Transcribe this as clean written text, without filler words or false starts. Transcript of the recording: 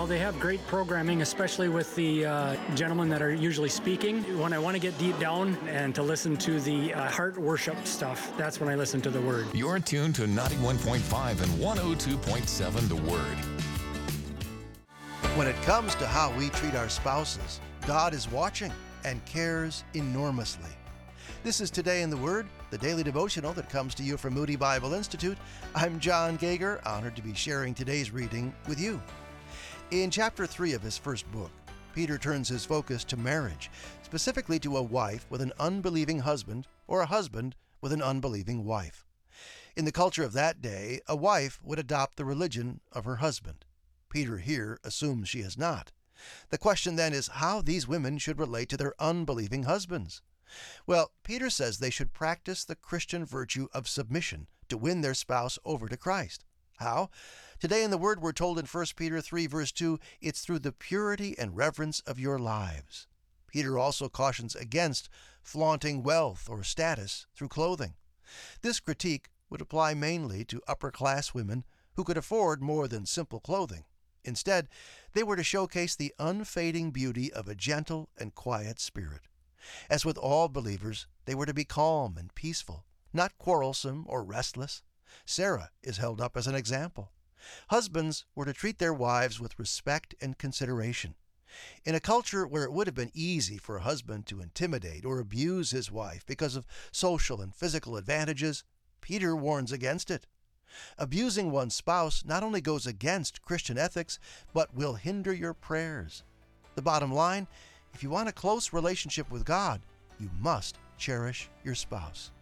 Well, they have great programming, especially with the gentlemen that are usually speaking. When I want to get deep down and to listen to the heart worship stuff, that's when I listen to the Word. You're tuned to 91.5 and 102.7 The Word. When it comes to how we treat our spouses, God is watching and cares enormously. This is Today in the Word, the daily devotional that comes to you from Moody Bible Institute. I'm John Gager, honored to be sharing today's reading with you. In chapter 3 of his first book, Peter turns his focus to marriage, specifically to a wife with an unbelieving husband or a husband with an unbelieving wife. In the culture of that day, a wife would adopt the religion of her husband. Peter here assumes she has not. The question then is how these women should relate to their unbelieving husbands. Well, Peter says they should practice the Christian virtue of submission to win their spouse over to Christ. How? Today in the Word we're told in 1 Peter 3 verse 2, it's through the purity and reverence of your lives. Peter also cautions against flaunting wealth or status through clothing. This critique would apply mainly to upper-class women who could afford more than simple clothing. Instead, they were to showcase the unfading beauty of a gentle and quiet spirit. As with all believers, they were to be calm and peaceful, not quarrelsome or restless. Sarah is held up as an example. Husbands were to treat their wives with respect and consideration. In a culture where it would have been easy for a husband to intimidate or abuse his wife because of social and physical advantages, Peter warns against it. Abusing one's spouse not only goes against Christian ethics, but will hinder your prayers. The bottom line, if you want a close relationship with God, you must cherish your spouse.